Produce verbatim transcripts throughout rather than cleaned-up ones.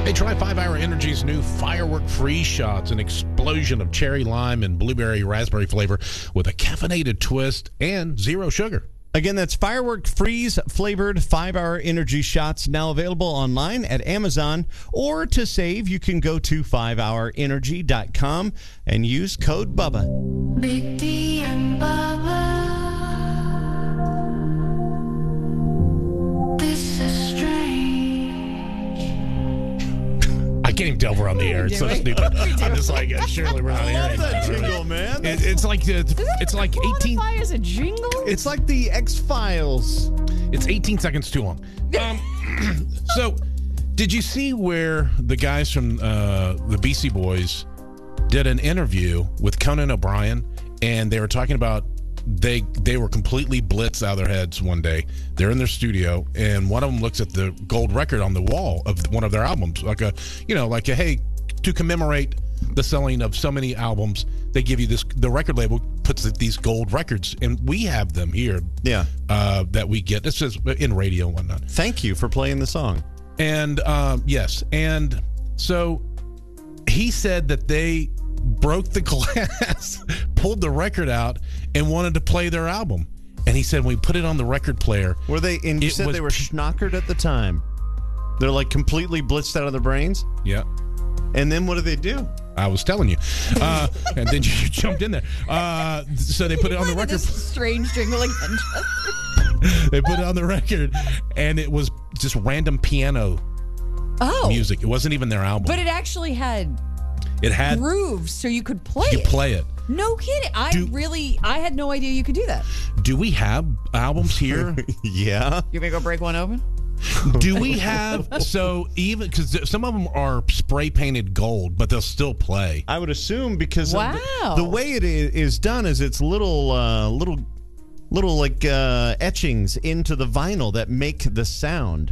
Hey, try five hour Energy's new Firework Freeze Shots, an explosion of cherry, lime, and blueberry raspberry flavor with a caffeinated twist and zero sugar. Again, that's Firework Freeze flavored five hour energy shots, now available online at Amazon. Or to save, you can go to five hour energy dot com and use code Bubba. Big D and Bubba. This is strange. I can't even tell we're on the air. It's so stupid. I'm just like, uh, surely we're not I airing love that it. jingle, man. It, it's like uh, it's like eighteen. Qualify as a jingle? It's like the X-Files. It's eighteen seconds too long. Um, so, did you see where the guys from uh, the Beastie Boys did an interview with Conan O'Brien, and they were talking about they they were completely blitzed out of their heads one day. They're in their studio, and one of them looks at the gold record on the wall of one of their albums, like a you know, like a hey, to commemorate the selling of so many albums, they give you this. The record label puts these gold records, and we have them here. Yeah. Uh, that we get. This is in radio and whatnot. Thank you for playing the song. And um, yes, and so he said that they broke the glass, pulled the record out, and wanted to play their album. And he said when we put it on the record player, Were they? And you It said was they were p- schnockered at the time. They're like completely blitzed out of their brains. yeah, And then what do they do? I was telling you, uh, and then you jumped in there. Uh, so they put it on the record. This strange jingle again. They put it on the record, and it was just random piano Oh. music. It wasn't even their album. But it actually had It had grooves, so you could play you it. play it. No kidding. I Do- really, I had no idea you could do that. Do we have albums here? Yeah. You may go break one open? Do we have so even because some of them are spray painted gold, but they'll still play. I would assume because of the, Wow. the way it i- is done is it's little, uh, little, little like uh, etchings into the vinyl that make the sound.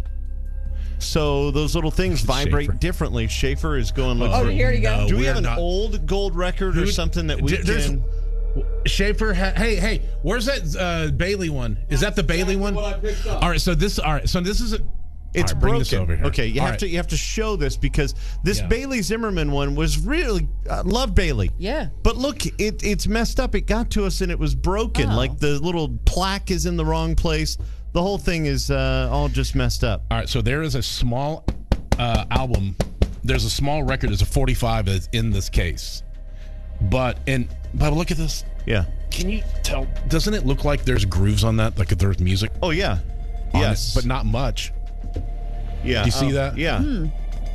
So those little things vibrate Schaefer. differently. Schaefer is going. Look Oh, for, here you go. no, Do we we're have an not- old gold record or Dude, something that we d- there's- can? Schaefer, ha- hey, hey, where's that uh, Bailey one? Is that the Bailey one? what I picked up. All right, so this, all right, so this is a. It's all right, bring broken. this over here. Okay, you All have right. to you have to show this because this Yeah. Bailey Zimmerman one was really uh, love Bailey. Yeah. But look, it it's messed up. It got to us and it was broken. Oh. Like the little plaque is in the wrong place. The whole thing is uh, all just messed up. All right, so there is a small uh, album. There's a small record. There's a forty-five that's in this case, but and but look at this. Yeah. Can you tell? Doesn't it look like there's grooves on that? Like if there's music. Oh yeah. on Yes. it, but not much. Yeah. Do you see Oh, that? Yeah.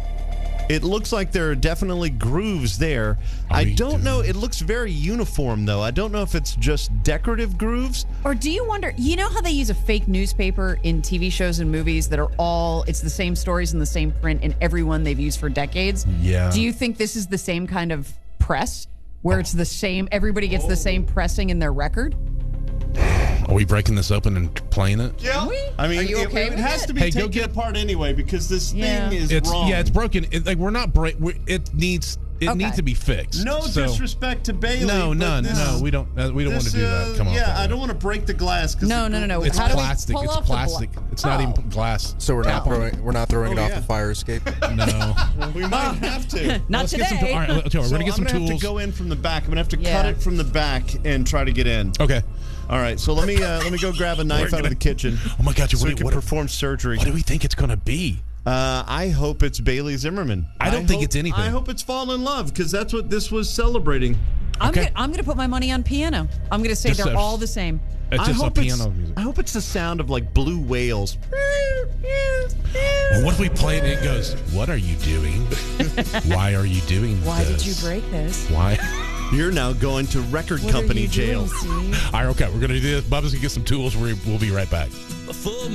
It looks like there are definitely grooves there. Are I we don't doing- know. It looks very uniform, though. I don't know if it's just decorative grooves. Or do you wonder, you know how they use a fake newspaper in T V shows and movies that are all, it's the same stories in the same print in every one they've used for decades? Yeah. Do you think this is the same kind of press where it's the same, everybody gets the same pressing in their record? Are we breaking this open and playing it? Yeah. we? I mean, Are you it, okay it with has it? to be Hey, go taken get- apart anyway because this Yeah. thing is It's wrong. yeah, it's broken. It, like we're not break. We're, it needs it Okay. needs to be fixed. No So- disrespect to Bailey. No, but none. this- No, we don't. Uh, we don't want to this, do uh, that. Come on. Yeah, I don't want to break the glass. 'cause No, the- no, no, no. It's How do we plastic. pull It's off the plastic. blo- It's not Oh. even glass. So we're not Tap 'em. throwing we're not throwing Oh, it off yeah. the fire escape. No. We might have to. Not Let's today. get some. All right, let's- we're So gonna get some I'm gonna tools. have to go in from the back. I'm gonna have to Yeah. cut it from the back and try to get in. Okay. All right. So let me uh, let me go grab a knife We're out of gonna- the kitchen. Oh my God! So What, we do- can what, perform surgery. what do we think it's going to be? Uh, I hope it's Bailey Zimmerman. I don't think hope- it's anything. I hope it's Fall in Love because that's what this was celebrating. I'm Okay. gonna, I'm going to put my money on piano. I'm going to say Just they're a- all the same. It's I just a hope piano it's, music. I hope it's the sound of like blue whales. Well, what if we play it and it goes, "What are you doing? Why are you doing Why this? did you break this? Why?" You're now going to record What are company you jail. doing, Steve? All right. Okay. We're gonna do this. Bubba's gonna get some tools. We- We'll be right back.